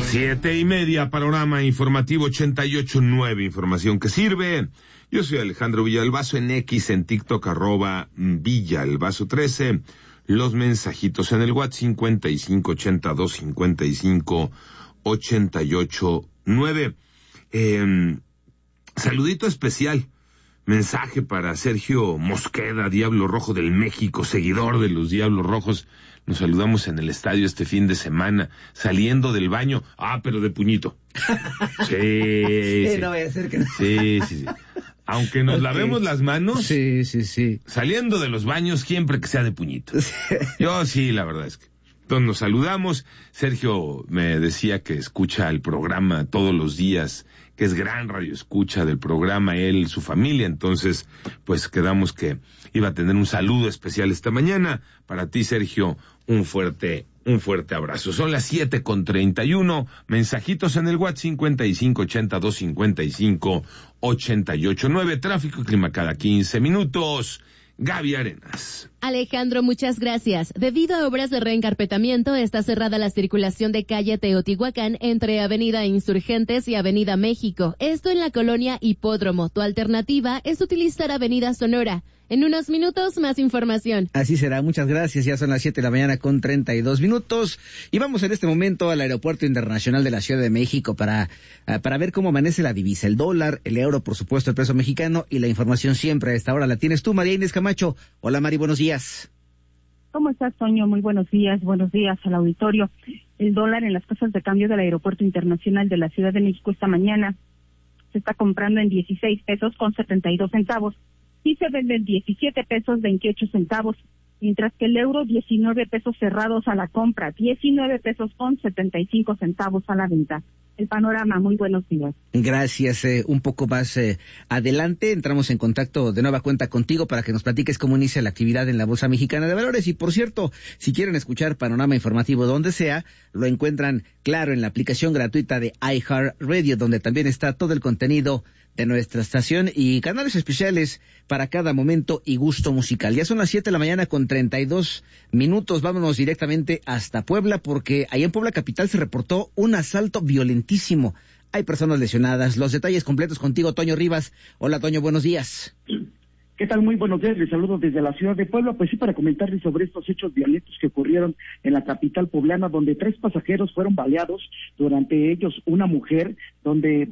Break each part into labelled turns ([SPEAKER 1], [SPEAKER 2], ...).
[SPEAKER 1] 7:30, panorama informativo 88.9, información que sirve. Yo soy Alejandro Villalbazo, en X, en TikTok, @Villalbazo13. Los mensajitos en el WhatsApp 5582558889. Saludito especial. Mensaje para Sergio Mosqueda, Diablo Rojo del México, seguidor de los Diablos Rojos. Nos saludamos en el estadio este fin de semana, saliendo del baño. Pero de puñito. Sí.
[SPEAKER 2] No voy a hacer que no.
[SPEAKER 1] Sí. Aunque nos lavemos las manos.
[SPEAKER 2] Sí.
[SPEAKER 1] Saliendo de los baños, siempre que sea de puñito. Yo sí, la verdad es que. Entonces nos saludamos. Sergio me decía que escucha el programa todos los días, que es gran radio escucha del programa, él, su familia. Entonces, pues quedamos que iba a tener un saludo especial esta mañana. Para ti, Sergio, un fuerte abrazo. Son las 7:31. Mensajitos en el WhatsApp 5582558889. Tráfico y clima cada 15 minutos. Gaby Arenas.
[SPEAKER 3] Alejandro, muchas gracias. Debido a obras de reencarpetamiento, está cerrada la circulación de calle Teotihuacán entre Avenida Insurgentes y Avenida México. Esto en la colonia Hipódromo. Tu alternativa es utilizar Avenida Sonora. En unos minutos, más información.
[SPEAKER 2] Así será, muchas gracias. Ya son las 7:32 a.m. Y vamos en este momento al Aeropuerto Internacional de la Ciudad de México para ver cómo amanece la divisa, el dólar, el euro, por supuesto, el peso mexicano, y la información siempre a esta hora la tienes tú, María Inés Camacho. Hola, Mari, buenos días.
[SPEAKER 4] ¿Cómo estás, Toño? Muy buenos días al auditorio. El dólar en las casas de cambio del Aeropuerto Internacional de la Ciudad de México esta mañana se está comprando en 16 pesos con 72 centavos. Y se venden 17 pesos 28 centavos, mientras que el euro 19 pesos cerrados a la compra, 19 pesos con 75 centavos a la venta. El panorama, muy buenos días.
[SPEAKER 2] Gracias. Un poco más adelante entramos en contacto de nueva cuenta contigo para que nos platiques cómo inicia la actividad en la Bolsa Mexicana de Valores. Y por cierto, si quieren escuchar panorama informativo donde sea, lo encuentran claro en la aplicación gratuita de iHeartRadio, donde también está todo el contenido de nuestra estación y canales especiales para cada momento y gusto musical. Ya son las 7:32 a.m. Vámonos directamente hasta Puebla, porque ahí en Puebla capital se reportó un asalto violentísimo. Hay personas lesionadas. Los detalles completos contigo, Toño Rivas. Hola, Toño, buenos días.
[SPEAKER 5] ¿Qué tal? Muy buenos días, les saludo desde la ciudad de Puebla, pues sí, para comentarles sobre estos hechos violentos que ocurrieron en la capital poblana, donde 3 pasajeros fueron baleados, durante ellos una mujer, donde,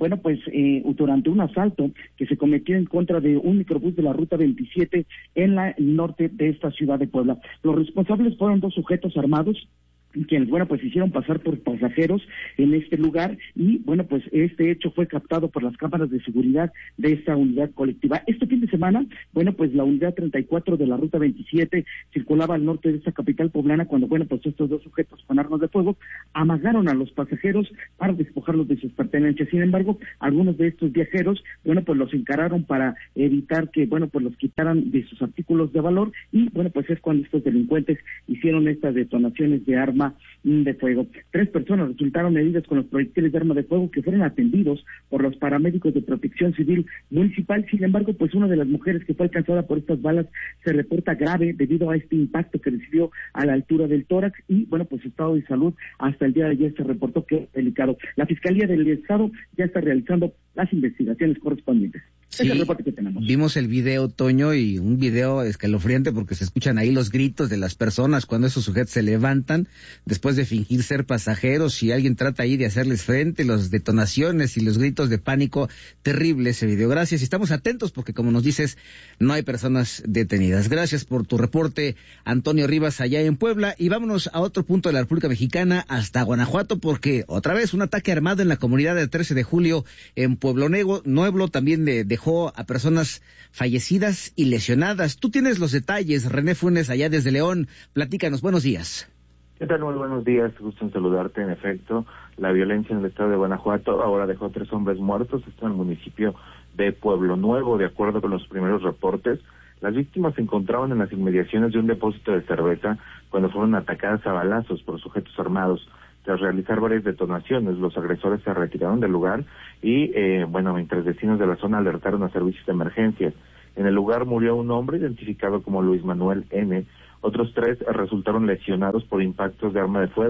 [SPEAKER 5] durante un asalto que se cometió en contra de un microbús de la ruta 27 en la norte de esta ciudad de Puebla. Los responsables fueron 2 sujetos armados, quienes, hicieron pasar por pasajeros en este lugar y, este hecho fue captado por las cámaras de seguridad de esta unidad colectiva. Este fin de semana, la unidad 34 de la ruta 27 circulaba al norte de esta capital poblana cuando, estos 2 sujetos con armas de fuego amagaron a los pasajeros para despojarlos de sus pertenencias. Sin embargo, algunos de estos viajeros, los encararon para evitar que, los quitaran de sus artículos de valor y, es cuando estos delincuentes hicieron estas detonaciones de arma de fuego. 3 personas resultaron heridas con los proyectiles de arma de fuego que fueron atendidos por los paramédicos de Protección Civil Municipal. Sin embargo, una de las mujeres que fue alcanzada por estas balas se reporta grave debido a este impacto que recibió a la altura del tórax y, su estado de salud hasta el día de ayer se reportó que es delicado. La Fiscalía del Estado ya está realizando las investigaciones correspondientes.
[SPEAKER 2] Sí,
[SPEAKER 5] es el reporte que tenemos.
[SPEAKER 2] Vimos el video, Toño, y un video escalofriante porque se escuchan ahí los gritos de las personas cuando esos sujetos se levantan después de fingir ser pasajeros y alguien trata ahí de hacerles frente, las detonaciones y los gritos de pánico. Terrible ese video. Gracias, y estamos atentos porque, como nos dices, no hay personas detenidas. Gracias por tu reporte, Antonio Rivas, allá en Puebla. Y vámonos a otro punto de la República Mexicana, hasta Guanajuato, porque otra vez un ataque armado en la comunidad del 13 de julio en Pueblo Nuevo también dejó a personas fallecidas y lesionadas. Tú tienes los detalles, René Funes, allá desde León. Platícanos, buenos días.
[SPEAKER 6] ¿Qué tal? Muy buenos días, gusto en saludarte. En efecto, la violencia en el estado de Guanajuato ahora dejó 3 hombres muertos, esto en el municipio de Pueblo Nuevo. De acuerdo con los primeros reportes, las víctimas se encontraban en las inmediaciones de un depósito de cerveza cuando fueron atacadas a balazos por sujetos armados. Tras realizar varias detonaciones, los agresores se retiraron del lugar y, mientras vecinos de la zona alertaron a servicios de emergencia. En el lugar murió un hombre identificado como Luis Manuel N. Otros 3 resultaron lesionados por impactos de arma de fuego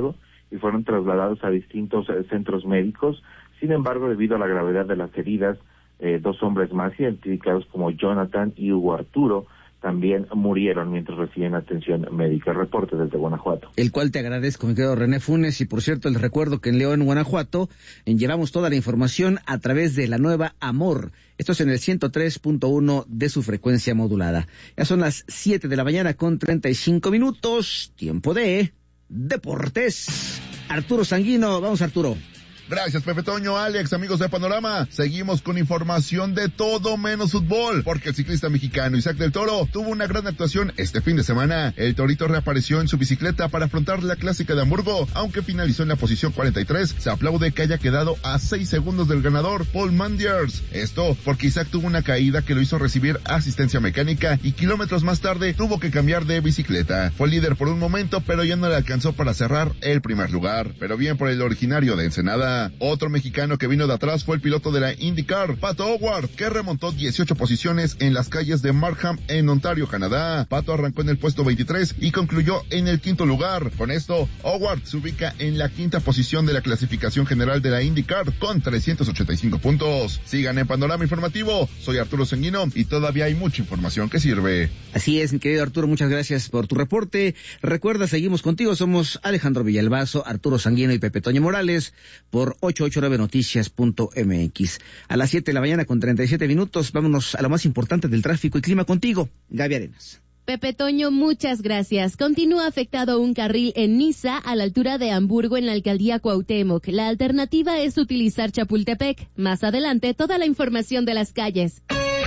[SPEAKER 6] y fueron trasladados a distintos centros médicos. Sin embargo, debido a la gravedad de las heridas, 2 hombres más identificados como Jonathan y Hugo Arturo también murieron mientras recibían atención médica. Reporte desde Guanajuato.
[SPEAKER 2] El cual te agradezco, mi querido René Funes, y por cierto, les recuerdo que en León, Guanajuato, llevamos toda la información a través de la nueva Amor. Esto es en el 103.1 de su frecuencia modulada. Ya son las 7 de la mañana con 35 minutos, tiempo de deportes. Arturo Sanguino, vamos Arturo.
[SPEAKER 7] Gracias, Pepe Toño, Alex, amigos de Panorama. Seguimos con información de todo menos fútbol, porque el ciclista mexicano Isaac del Toro tuvo una gran actuación este fin de semana. El Torito reapareció en su bicicleta para afrontar la clásica de Hamburgo, aunque finalizó en la posición 43. Se aplaude que haya quedado a 6 segundos del ganador, Paul Mandiers. Esto porque Isaac tuvo una caída que lo hizo recibir asistencia mecánica y kilómetros más tarde tuvo que cambiar de bicicleta. Fue líder por un momento, pero ya no le alcanzó para cerrar el primer lugar. Pero bien por el originario de Ensenada. Otro mexicano que vino de atrás fue el piloto de la IndyCar, Pato O'Ward, que remontó 18 posiciones en las calles de Markham en Ontario, Canadá. Pato arrancó en el puesto 23 y concluyó en el 5º lugar. Con esto, O'Ward se ubica en la 5ª posición de la clasificación general de la IndyCar con 385 puntos. Sigan en Panorama Informativo. Soy Arturo Sanguino y todavía hay mucha información que sirve.
[SPEAKER 2] Así es, mi querido Arturo, muchas gracias por tu reporte. Recuerda, seguimos contigo, somos Alejandro Villalbazo, Arturo Sanguino y Pepe Toño Morales por 889noticias.mx. A las 7 de la mañana con 37 minutos, vámonos a lo más importante del tráfico y clima contigo, Gaby Arenas.
[SPEAKER 3] Pepe Toño, muchas gracias. Continúa afectado un carril en Niza a la altura de Hamburgo en la alcaldía Cuauhtémoc. La alternativa es utilizar Chapultepec. Más adelante, toda la información de las calles.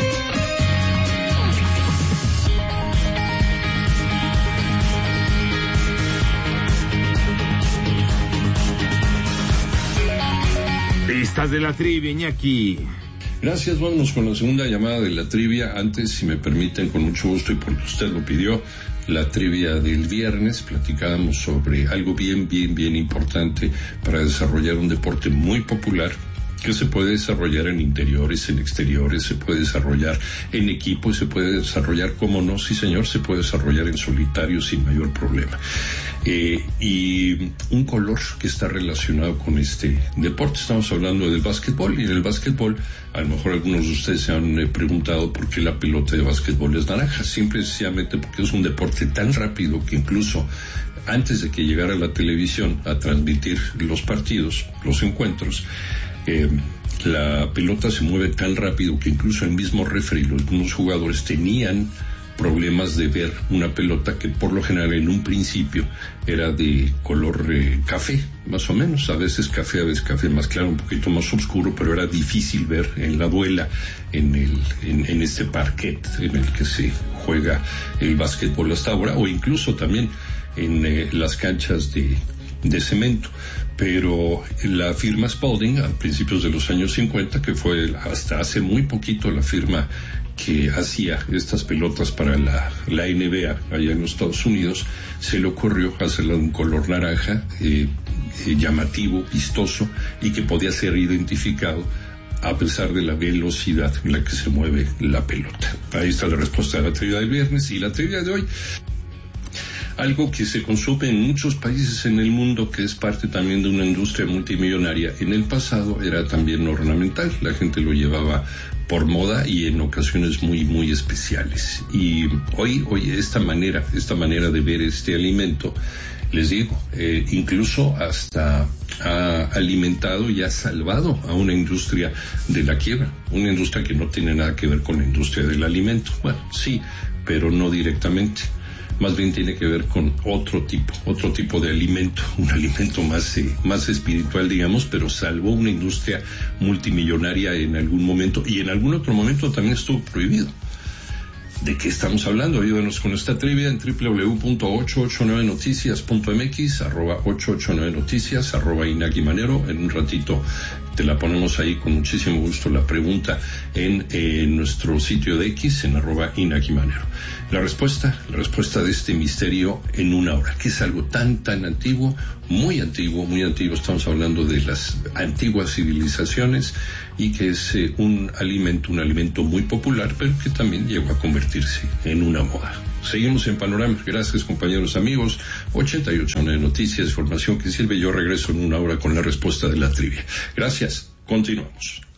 [SPEAKER 1] Pistas de la trivia, Iñaki.
[SPEAKER 8] Gracias, vámonos con la segunda llamada de la trivia. Antes, si me permiten, con mucho gusto y porque usted lo pidió, la trivia del viernes, platicábamos sobre algo bien importante para desarrollar un deporte muy popular que se puede desarrollar en interiores, en exteriores, se puede desarrollar en equipo, se puede desarrollar, como no, sí señor, se puede desarrollar en solitario sin mayor problema. Y un color que está relacionado con este deporte, estamos hablando del básquetbol, y en el básquetbol, a lo mejor algunos de ustedes se han preguntado por qué la pelota de básquetbol es naranja, simple y sencillamente porque es un deporte tan rápido que incluso antes de que llegara la televisión a transmitir los partidos, los encuentros, la pelota se mueve tan rápido que incluso el mismo referee, los mismos jugadores tenían problemas de ver una pelota que por lo general en un principio era de color café, más o menos, a veces café más claro, un poquito más oscuro, pero era difícil ver en la duela, en este parquet en el que se juega el básquetbol hasta ahora, o incluso también en las canchas de cemento. Pero la firma Spalding, a principios de los años 50, que fue hasta hace muy poquito la firma que hacía estas pelotas para la NBA allá en los Estados Unidos, se le ocurrió hacerla de un color naranja, llamativo, vistoso, y que podía ser identificado a pesar de la velocidad en la que se mueve la pelota. Ahí está la respuesta de la trivia del viernes. Y la trivia de hoy: algo que se consume en muchos países en el mundo, que es parte también de una industria multimillonaria. En el pasado era también ornamental, la gente lo llevaba por moda y en ocasiones muy especiales. Y hoy esta manera de ver este alimento, les digo, incluso hasta ha alimentado y ha salvado a una industria de la quiebra, una industria que no tiene nada que ver con la industria del alimento. Bueno, sí, pero no directamente. Más bien tiene que ver con otro tipo de alimento, un alimento más espiritual, digamos, pero salvó una industria multimillonaria en algún momento, y en algún otro momento también estuvo prohibido. ¿De qué estamos hablando? Ayúdanos con esta trivia en www.889noticias.mx, @889noticias, @Inaki Manero. En un ratito te la ponemos ahí con muchísimo gusto la pregunta en nuestro sitio de X, en @InakiManero. La respuesta de este misterio en una hora, que es algo tan antiguo, muy antiguo, estamos hablando de las antiguas civilizaciones, y que es un alimento muy popular, pero que también llegó a convertirse en una moda. Seguimos en Panorama. Gracias, compañeros, amigos. 88 de noticias, información que sirve. Yo regreso en una hora con la respuesta de la trivia. Gracias. Continuamos.